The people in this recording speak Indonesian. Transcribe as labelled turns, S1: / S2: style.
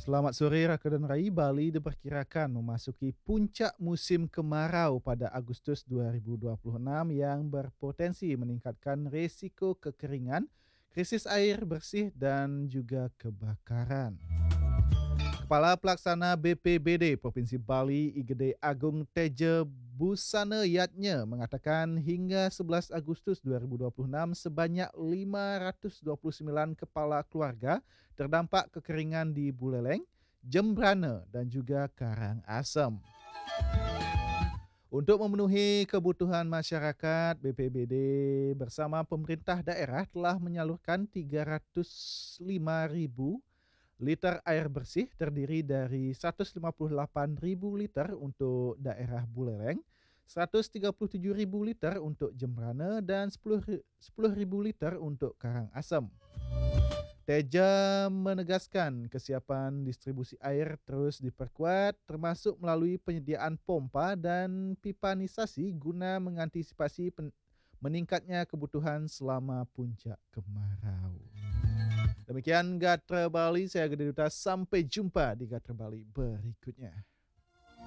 S1: Selamat sore Raka dan Rai. Bali diperkirakan memasuki puncak musim kemarau pada Agustus 2026 yang berpotensi meningkatkan risiko kekeringan, krisis air bersih dan juga kebakaran. Kepala Pelaksana BPBD Provinsi Bali Igede Agung Teja Busana Yatnya mengatakan hingga 11 Agustus 2026 sebanyak 529 kepala keluarga terdampak kekeringan di Buleleng, Jembrana dan juga Karangasem. Untuk memenuhi kebutuhan masyarakat, BPBD bersama pemerintah daerah telah menyalurkan 305.000 liter air bersih terdiri dari 158.000 liter untuk daerah Buleleng, 137.000 liter untuk Jembrana dan 10.000 liter untuk Karangasem. Teja menegaskan kesiapan distribusi air terus diperkuat termasuk melalui penyediaan pompa dan pipanisasi guna mengantisipasi meningkatnya kebutuhan selama puncak kemarau. Demikian Gatra Bali, saya Gede Duta. Sampai jumpa di Gatra Bali berikutnya.